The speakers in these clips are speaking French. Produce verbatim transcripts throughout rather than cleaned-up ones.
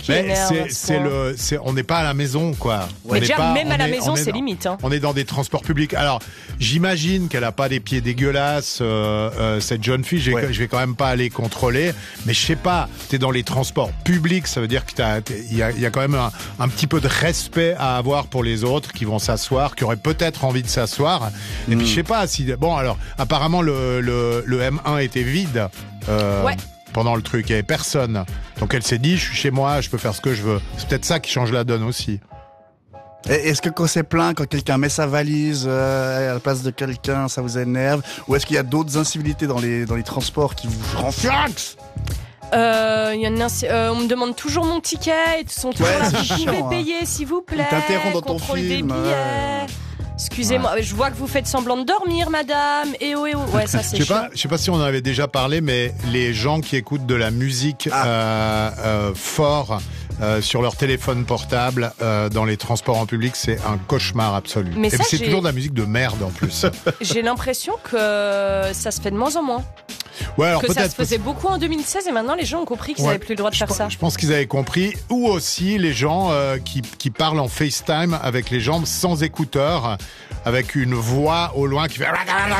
qui Mais énerve. c'est, c'est le, c'est, on n'est pas à la maison, quoi. On Mais n'est déjà, pas, même on à la est- maison, on est c'est dans- limite. Hein. On est dans des transports publics. Alors, j'imagine qu'elle a pas des pieds dégueulasses, euh, euh, cette jeune fille. J'ai, Ouais. Je vais quand même pas aller contrôler. Mais je sais pas, t'es dans les transports publics, ça veut dire que t'as, il y a, il y a quand même un, un petit peu de respect à avoir pour les autres qui vont s'asseoir, qui auraient peut-être envie de s'asseoir. Et puis je sais pas si, bon, alors, apparemment le, le, le M un était vide. Euh, Ouais. Pendant le truc, il n'y avait personne. Donc elle s'est dit, je suis chez moi, je peux faire ce que je veux. C'est peut-être ça qui change la donne aussi. Et est-ce que quand c'est plein, quand quelqu'un met sa valise euh, à la place de quelqu'un, ça vous énerve? Ou est-ce qu'il y a d'autres incivilités dans les, dans les transports qui vous renflaxent? Euh, y en a, euh, on me demande toujours mon ticket. Ils sont toujours Ouais, là. c'est Vous chiant, pouvez hein. payer, s'il vous plaît. Ils t'interrompent dans ton Contrôle film, des billets. ouais. Excusez-moi, je vois que vous faites semblant de dormir, madame. Et oh, et oh. Ouais, ça c'est Je sais chiant. pas, je sais pas si on en avait déjà parlé, mais les gens qui écoutent de la musique Ah. euh, euh, fort euh, sur leur téléphone portable euh, dans les transports en public, c'est un cauchemar absolu. Mais Et ça, c'est j'ai- toujours de la musique de merde en plus. J'ai l'impression que ça se fait de moins en moins. Ouais, alors Que ça peut-être. se faisait beaucoup en deux mille seize et maintenant les gens ont compris qu'ils Ouais. n'avaient plus le droit de Je faire pense- ça. Je pense qu'ils avaient compris. Ou aussi les gens euh, qui, qui parlent en FaceTime avec les gens sans écouteurs, avec une voix au loin qui fait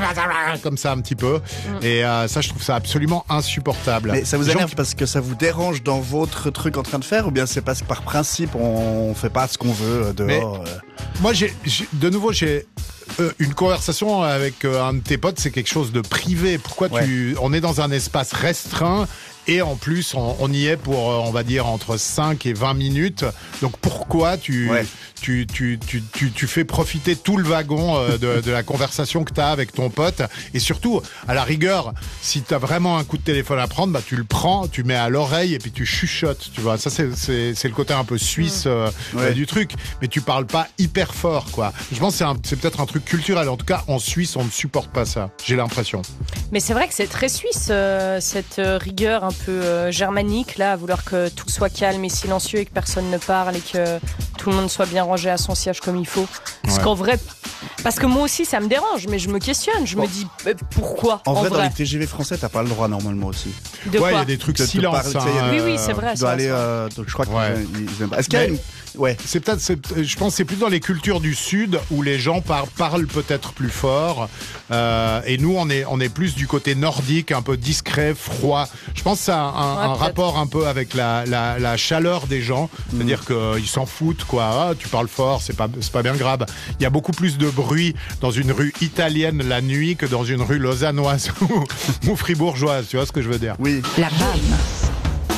comme ça un petit peu. Mm. Et euh, ça, je trouve ça absolument insupportable. Mais ça vous Les gens énerve qui- parce que ça vous dérange dans votre truc en train de faire? Ou bien c'est parce que par principe, on fait pas ce qu'on veut euh, dehors? euh Moi, j'ai, j'ai- de nouveau, j'ai euh, une conversation avec euh, un de tes potes, c'est quelque chose de privé. Pourquoi Ouais. tu, on est dans un espace restreint et en plus, on, on y est pour, euh, on va dire, entre cinq et vingt minutes. Donc pourquoi tu, Ouais. tu, tu, tu, tu, tu fais profiter tout le wagon euh, de, de la conversation que tu as avec ton pote? Et surtout, à la rigueur, si tu as vraiment un coup de téléphone à prendre, bah, tu le prends, tu mets à l'oreille et puis tu chuchotes. Tu vois, ça, c'est, c'est, c'est le côté un peu suisse euh, Ouais. euh, du truc. Mais tu parles pas hyper fort, quoi. Je pense que c'est, un- c'est peut-être un truc culturel. En tout cas, en Suisse, on ne supporte pas ça. J'ai l'impression. Mais c'est vrai que c'est très suisse, euh, cette euh, rigueur un peu euh, germanique, là, à vouloir que tout soit calme et silencieux et que personne ne parle et que tout le monde soit bien rangé à son siège comme il faut. Parce Ouais. qu'en vrai, parce que moi aussi ça me dérange, mais je me questionne, je Bon. me dis euh, pourquoi En, en vrai, vrai, dans les T G V français, t'as pas le droit normalement aussi. de Ouais, il y quoi a des trucs De te silence. parler, tu sais, il y a hein, Oui, euh, oui, c'est vrai. Tu dois ça, aller. ça. Euh, donc je crois qu'ils Ouais. ils- ils aiment pas. Est-ce qu'il y a Mais- une. Ouais. C'est peut-être, c'est- je pense, que c'est plus dans les cultures du Sud où les gens par- parlent peut-être plus fort. Euh, et nous, on est, on est plus du côté nordique, un peu discret, froid. Je pense que ça a un, Ouais, un peut-être. rapport un peu avec la, la, la chaleur des gens. C'est-à-dire qu'ils s'en foutent, quoi. Ah, tu parles fort, c'est pas, c'est pas bien grave. Il y a beaucoup plus de bruit dans une rue italienne la nuit que dans une rue lausannoise ou, ou fribourgeoise. Tu vois ce que je veux dire? Oui. La B A M.